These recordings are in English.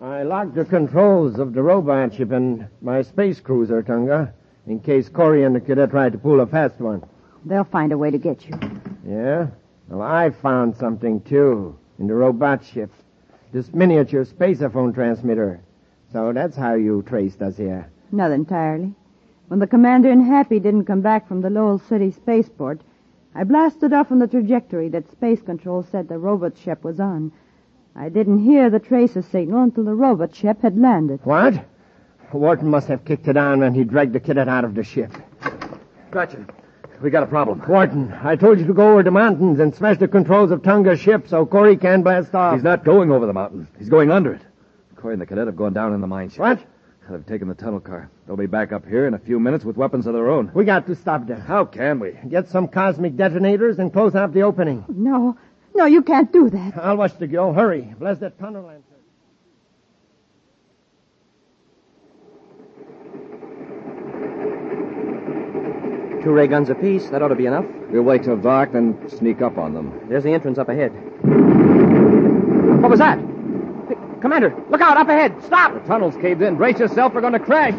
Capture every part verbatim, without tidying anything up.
I locked the controls of the robot ship and my space cruiser, Tunga, in case Corey and the cadet tried to pull a fast one. They'll find a way to get you. Yeah? Well, I found something, too, in the robot ship. This miniature spaceophone transmitter. So that's how you traced us here. Not entirely. When the commander and Happy didn't come back from the Lowell City spaceport, I blasted off on the trajectory that Space Control said the robot ship was on. I didn't hear the tracer signal until the robot ship had landed. What? Wharton must have kicked it on when he dragged the cadet out of the ship. Gotcha. We got a problem. Wharton, I told you to go over the mountains and smash the controls of Tunga's ship so Corey can blast off. He's not going over the mountain. He's going under it. Corey and the cadet have gone down in the mine shaft. What? They've taken the tunnel car. They'll be back up here in a few minutes with weapons of their own. We got to stop them. How can we? Get some cosmic detonators and close off the opening. No, no, you can't do that. I'll watch the girl. Hurry. Bless that tunnel lantern. Two ray guns apiece. That ought to be enough. We'll wait till dark, then sneak up on them. There's the entrance up ahead. What was that? Hey, Commander, look out, up ahead. Stop! The tunnel's caved in. Brace yourself. We're going to crash.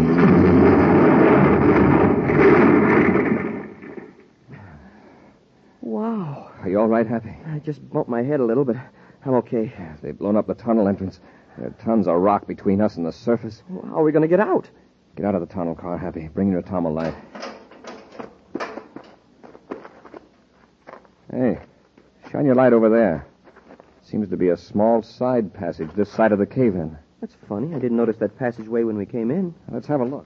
Wow. Are you all right, Happy? I just bumped my head a little, but I'm okay. They've blown up the tunnel entrance. There are tons of rock between us and the surface. How are we going to get out? Get out of the tunnel car, Happy. Bring your atomo light. Hey, shine your light over there. Seems to be a small side passage this side of the cave-in. That's funny. I didn't notice that passageway when we came in. Let's have a look.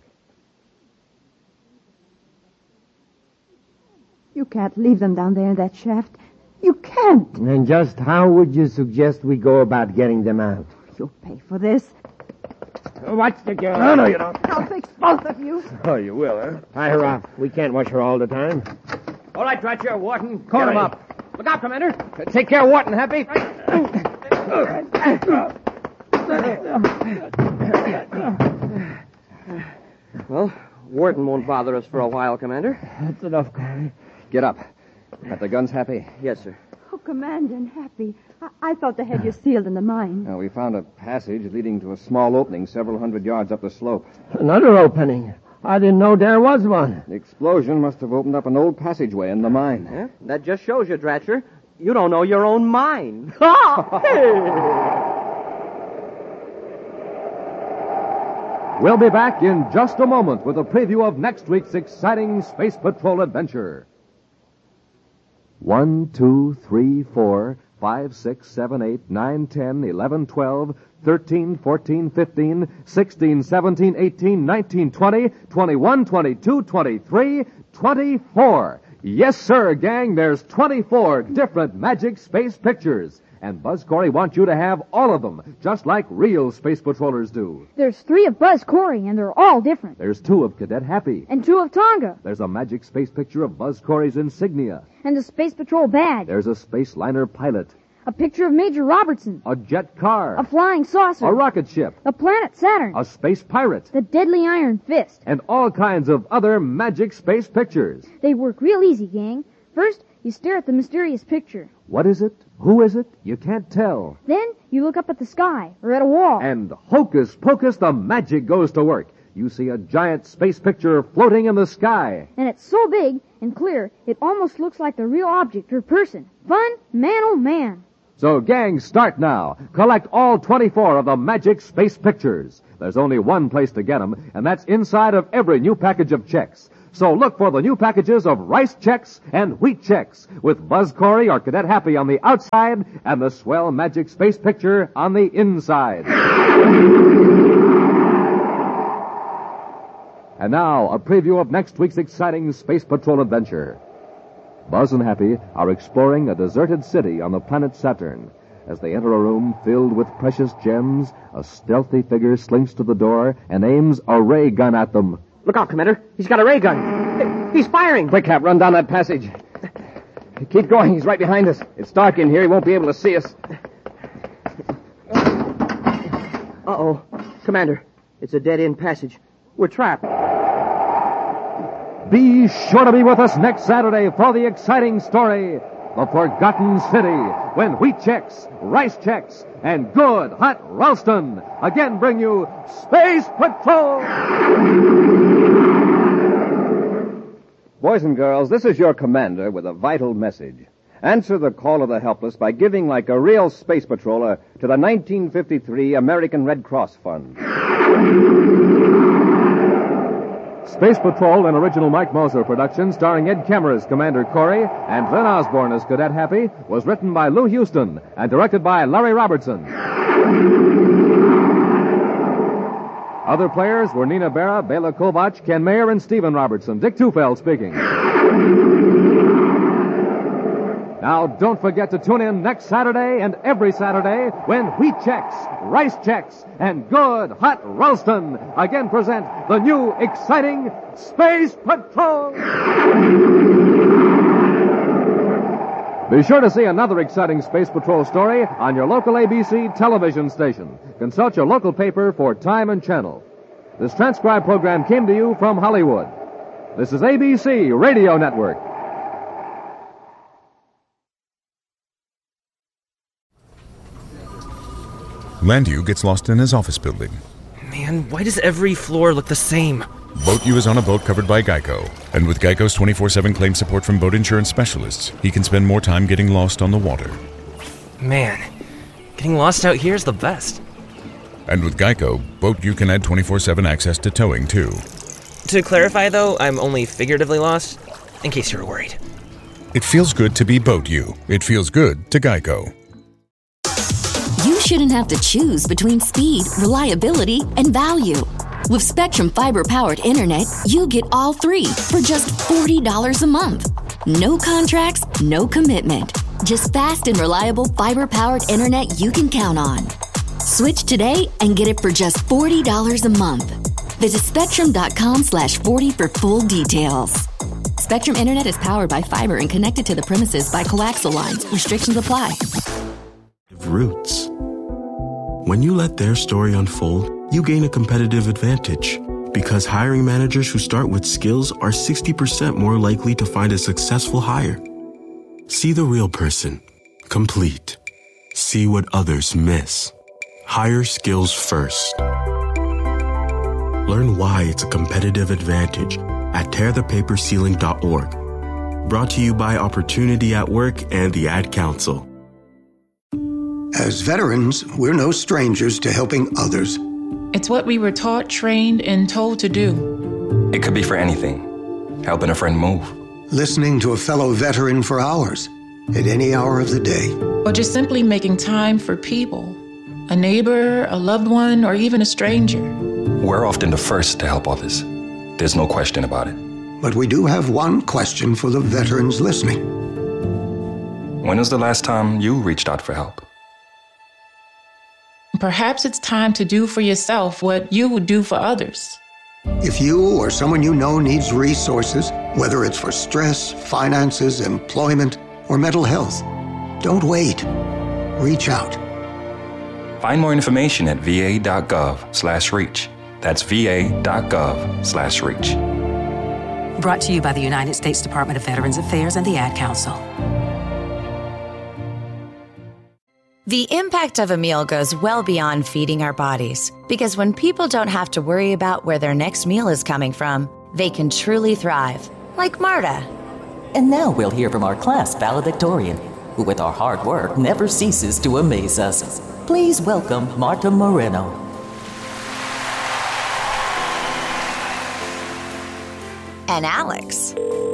You can't leave them down there in that shaft. You can't. And just how would you suggest we go about getting them out? You'll pay for this. Watch the girl. No, no, you don't. I'll fix both of you. Oh, you will, huh? Tie her off. We can't watch her all the time. All right, Dratcher, Wharton. Call Get him him up. up. Look out, Commander. Take care of Wharton, Happy. Well, Wharton won't bother us for a while, Commander. That's enough, Corey. Get up. Got the guns, Happy? Yes, sir. Oh, Commander and Happy. I, I thought they had you sealed in the mine. Now, we found a passage leading to a small opening several hundred yards up the slope. Another opening. I didn't know there was one. The explosion must have opened up an old passageway in the mine. Yeah? That just shows you, Dratcher, you don't know your own mind. We'll be back in just a moment with a preview of next week's exciting Space Patrol adventure. One, two, three, four, five, six, seven, eight, nine, ten, eleven, twelve, thirteen, fourteen, fifteen, sixteen, seventeen, eighteen, nineteen, twenty, twenty-one, twenty-two, twenty-three, twenty-four. Yes, sir, gang, there's twenty-four different Magic Space pictures. And Buzz Corey wants you to have all of them, just like real Space Patrollers do. There's three of Buzz Corey, and they're all different. There's two of Cadet Happy. And two of Tonga. There's a Magic Space picture of Buzz Corey's insignia. And the Space Patrol badge. There's a Space Liner pilot. A picture of Major Robertson. A jet car. A flying saucer. A rocket ship. A planet Saturn. A space pirate. The Deadly Iron Fist. And all kinds of other Magic Space pictures. They work real easy, gang. First, you stare at the mysterious picture. What is it? Who is it? You can't tell. Then, you look up at the sky, or at a wall. And hocus pocus, the magic goes to work. You see a giant space picture floating in the sky. And it's so big and clear, it almost looks like the real object or person. Fun? Man, oh man. So, gang, start now. Collect all twenty-four of the Magic Space pictures. There's only one place to get them, and that's inside of every new package of checks. So look for the new packages of rice checks and wheat checks with Buzz Corey or Cadet Happy on the outside and the swell Magic Space picture on the inside. And now, a preview of next week's exciting Space Patrol adventure. Buzz and Happy are exploring a deserted city on the planet Saturn. As they enter a room filled with precious gems, a stealthy figure slinks to the door and aims a ray gun at them. Look out, Commander. He's got a ray gun. He's firing. Quick, Cap, run down that passage. Keep going. He's right behind us. It's dark in here. He won't be able to see us. Uh-oh. Commander, it's a dead-end passage. We're trapped. Be sure to be with us next Saturday for the exciting story, The Forgotten City, when Wheat Chex, Rice Chex, and Good Hot Ralston again bring you Space Patrol! Boys and girls, this is your commander with a vital message. Answer the call of the helpless by giving like a real space patroller to the nineteen fifty-three American Red Cross Fund. Space Patrol, an original Mike Moser production starring Ed Kemmer as Commander Corey and Glenn Osborne as Cadet Happy, was written by Lou Houston and directed by Larry Robertson. Other players were Nina Berra, Bela Kovach, Ken Mayer, and Stephen Robertson. Dick Tufeld speaking. Now, don't forget to tune in next Saturday and every Saturday when Wheat Chex, Rice Chex, and Good Hot Ralston again present the new, exciting Space Patrol! Be sure to see another exciting Space Patrol story on your local A B C television station. Consult your local paper for time and channel. This transcribed program came to you from Hollywood. This is A B C Radio Network. Landew gets lost in his office building. Man, why does every floor look the same? Boat U is on a boat covered by Geico. And with Geico's twenty-four seven claim support from boat insurance specialists, he can spend more time getting lost on the water. Man, getting lost out here is the best. And with Geico, Boat U can add twenty-four seven access to towing, too. To clarify, though, I'm only figuratively lost, in case you were worried. It feels good to be Boat U. It feels good to Geico. You shouldn't have to choose between speed, reliability, and value. With Spectrum fiber-powered internet, you get all three for just forty dollars a month. No contracts, no commitment. Just fast and reliable fiber-powered internet you can count on. Switch today and get it for just forty dollars a month. Visit spectrum.com slash 40 for full details. Spectrum Internet is powered by fiber and connected to the premises by coaxial lines. Restrictions apply. Roots. When you let their story unfold, you gain a competitive advantage. Because hiring managers who start with skills are sixty percent more likely to find a successful hire. See the real person. Complete. See what others miss. Hire skills first. Learn why it's a competitive advantage at tear the paper ceiling dot org. Brought to you by Opportunity at Work and the Ad Council. As veterans, we're no strangers to helping others. It's what we were taught, trained, and told to do. It could be for anything. Helping a friend move. Listening to a fellow veteran for hours, at any hour of the day. Or just simply making time for people. A neighbor, a loved one, or even a stranger. We're often the first to help others. There's no question about it. But we do have one question for the veterans listening. When was the last time you reached out for help? Perhaps it's time to do for yourself what you would do for others. If you or someone you know needs resources, whether it's for stress, finances, employment, or mental health, don't wait. Reach out. Find more information at va.gov slash reach. That's va.gov slash reach. Brought to you by the United States Department of Veterans Affairs and the Ad Council. The impact of a meal goes well beyond feeding our bodies, because when people don't have to worry about where their next meal is coming from, they can truly thrive, like Marta. And now we'll hear from our class valedictorian, who with our hard work never ceases to amaze us. Please welcome Marta Moreno. And Alex.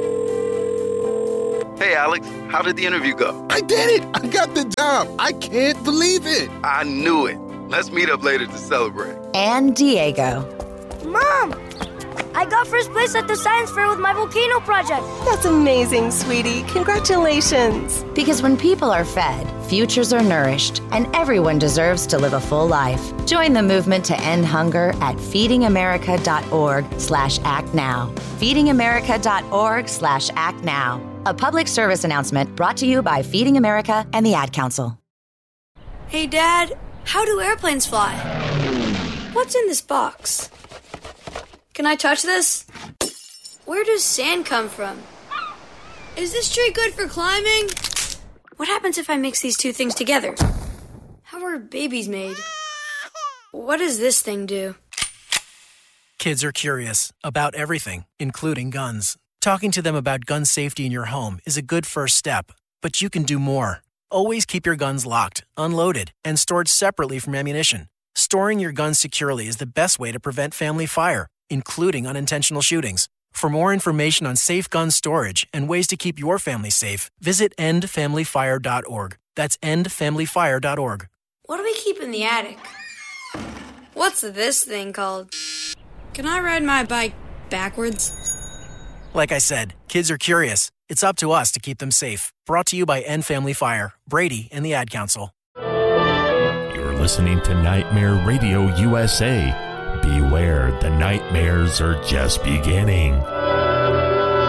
Hey, Alex, how did the interview go? I did it! I got the job! I can't believe it! I knew it. Let's meet up later to celebrate. And Diego. Mom! I got first place at the science fair with my volcano project. That's amazing, sweetie. Congratulations. Because when people are fed, futures are nourished, and everyone deserves to live a full life. Join the movement to end hunger at feedingamerica.org slash act now. feedingamerica.org slash act now. A public service announcement brought to you by Feeding America and the Ad Council. Hey, Dad, how do airplanes fly? What's in this box? Can I touch this? Where does sand come from? Is this tree good for climbing? What happens if I mix these two things together? How are babies made? What does this thing do? Kids are curious about everything, including guns. Talking to them about gun safety in your home is a good first step, but you can do more. Always keep your guns locked, unloaded, and stored separately from ammunition. Storing your guns securely is the best way to prevent family fire, including unintentional shootings. For more information on safe gun storage and ways to keep your family safe, visit end family fire dot org. That's end family fire dot org. What do we keep in the attic? What's this thing called? Can I ride my bike backwards? Like I said, kids are curious. It's up to us to keep them safe. Brought to you by End Family Fire, Brady, and the Ad Council. You're listening to Nightmare Radio U S A. Beware, the nightmares are just beginning.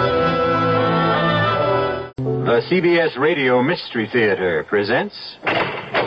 The C B S Radio Mystery Theater presents